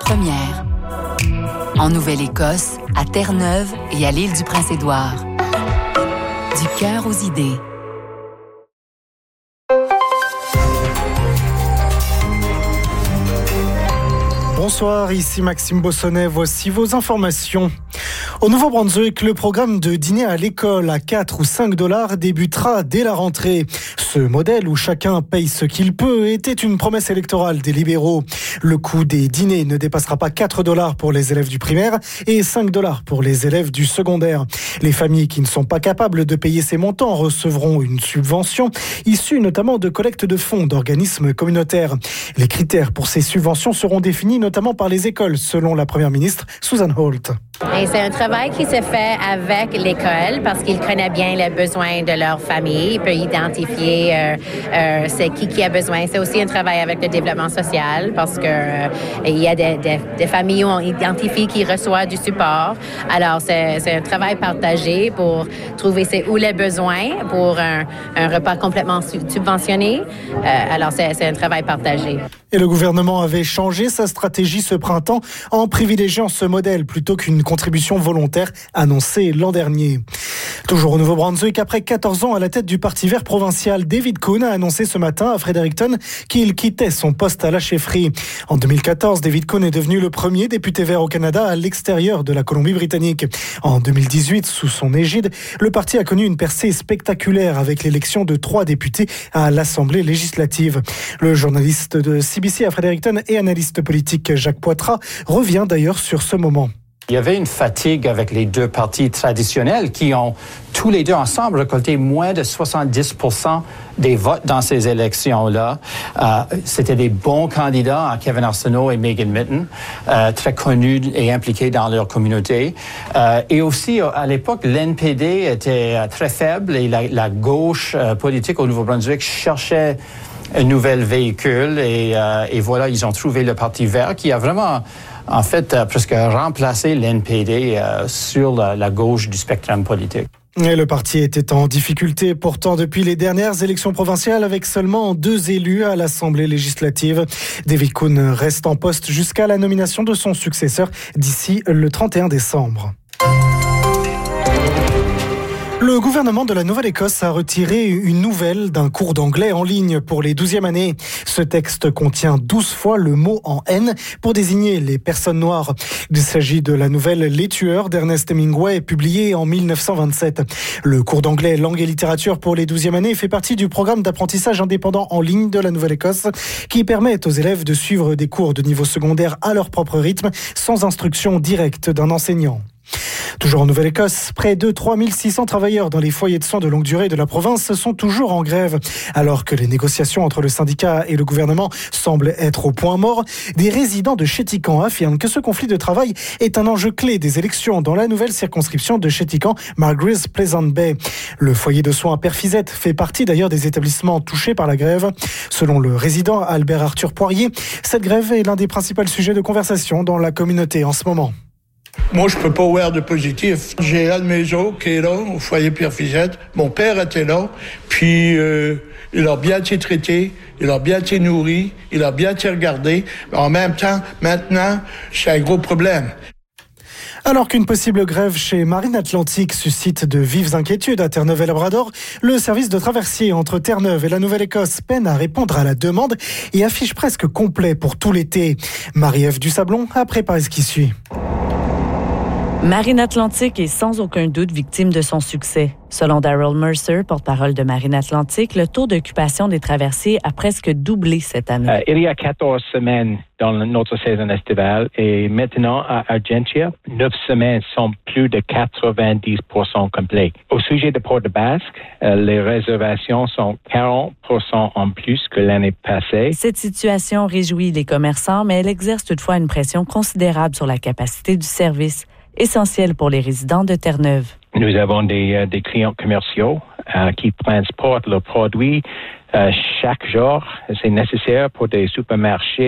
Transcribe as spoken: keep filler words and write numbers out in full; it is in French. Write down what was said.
première. En Nouvelle-Écosse, à Terre-Neuve et à l'île du Prince-Édouard. Du cœur aux idées. Bonsoir, ici Maxime Bossonnet, voici vos informations. Au Nouveau-Brunswick, le programme de dîner à l'école à quatre ou cinq dollars débutera dès la rentrée. Ce modèle où chacun paye ce qu'il peut était une promesse électorale des libéraux. Le coût des dîners ne dépassera pas quatre dollars pour les élèves du primaire et cinq dollars pour les élèves du secondaire. Les familles qui ne sont pas capables de payer ces montants recevront une subvention issue notamment de collecte de fonds d'organismes communautaires. Les critères pour ces subventions seront définis notamment par les écoles, selon la première ministre Susan Holt. Et c'est un travail qui se fait avec l'école parce qu'il connaît bien les besoins de leur famille. Il peut identifier euh, euh, c'est qui qui a besoin. C'est aussi un travail avec le développement social parce que euh, il y a des, des, des familles où on identifie qui reçoivent du support. Alors, c'est, c'est un travail partagé pour trouver c'est où les besoins pour un, un repas complètement subventionné. Euh, alors, c'est, c'est un travail partagé. Et le gouvernement avait changé sa stratégie ce printemps en privilégiant ce modèle plutôt qu'une contribution volontaire annoncée l'an dernier. Toujours au Nouveau-Brunswick, après quatorze ans à la tête du Parti vert provincial, David Coon a annoncé ce matin à Fredericton qu'il quittait son poste à la chefferie. En deux mille quatorze, David Coon est devenu le premier député vert au Canada à l'extérieur de la Colombie-Britannique. En deux mille dix-huit, sous son égide, le parti a connu une percée spectaculaire avec l'élection de trois députés à l'Assemblée législative. Le journaliste de C B C à Fredericton et analyste politique Jacques Poitras revient d'ailleurs sur ce moment. Il y avait une fatigue avec les deux partis traditionnels qui ont tous les deux ensemble récolté moins de soixante-dix pour cent des votes dans ces élections-là. Euh, c'était des bons candidats, Kevin Arsenault et Megan Mitton, euh, très connus et impliqués dans leur communauté. Euh, et aussi, à l'époque, l'N P D était très faible et la, la gauche euh, politique au Nouveau-Brunswick cherchait un nouvel véhicule et, euh, et voilà, ils ont trouvé le Parti vert qui a vraiment, en fait, euh, presque remplacé l'N P D euh, sur la, la gauche du spectre politique. Et le parti était en difficulté pourtant depuis les dernières élections provinciales avec seulement deux élus à l'Assemblée législative. David Coon reste en poste jusqu'à la nomination de son successeur d'ici le trente et un décembre. Le gouvernement de la Nouvelle-Écosse a retiré une nouvelle d'un cours d'anglais en ligne pour les douzièmes années. Ce texte contient douze fois le mot en haine pour désigner les personnes noires. Il s'agit de la nouvelle Les Tueurs d'Ernest Hemingway, publiée en dix-neuf cent vingt-sept. Le cours d'anglais langue et littérature pour les douzièmes années fait partie du programme d'apprentissage indépendant en ligne de la Nouvelle-Écosse qui permet aux élèves de suivre des cours de niveau secondaire à leur propre rythme sans instruction directe d'un enseignant. Toujours en Nouvelle-Écosse, près de trois mille six cents travailleurs dans les foyers de soins de longue durée de la province sont toujours en grève. Alors que les négociations entre le syndicat et le gouvernement semblent être au point mort, des résidents de Chéticamp affirment que ce conflit de travail est un enjeu clé des élections dans la nouvelle circonscription de Chéticamp, Margaret's Pleasant Bay. Le foyer de soins Perfizette fait partie d'ailleurs des établissements touchés par la grève. Selon le résident Albert Arthur Poirier, cette grève est l'un des principaux sujets de conversation dans la communauté en ce moment. Moi, je peux pas voir de positif. J'ai un de mes autres qui est là, au foyer Pierre-Fizette. Mon père était là, puis euh, il a bien été traité, il a bien été nourri, il a bien été regardé. En même temps, maintenant, c'est un gros problème. Alors qu'une possible grève chez Marine Atlantique suscite de vives inquiétudes à Terre-Neuve et Labrador, le service de traversier entre Terre-Neuve et la Nouvelle-Écosse peine à répondre à la demande et affiche presque complet pour tout l'été. Marie-Ève Dusablon a préparé ce qui suit. Marine Atlantique est sans aucun doute victime de son succès. Selon Daryl Mercer, porte-parole de Marine Atlantique, le taux d'occupation des traversiers a presque doublé cette année. Euh, il y a quatorze semaines dans notre saison estivale et maintenant à Argentia, neuf semaines sont plus de quatre-vingt-dix pour cent complets. Au sujet de Port-de-Basque, euh, les réservations sont quarante pour cent en plus que l'année passée. Cette situation réjouit les commerçants, mais elle exerce toutefois une pression considérable sur la capacité du service, essentiel pour les résidents de Terre-Neuve. Nous avons des, euh, des clients commerciaux euh, qui transportent leurs produits euh, chaque jour. C'est nécessaire pour des supermarchés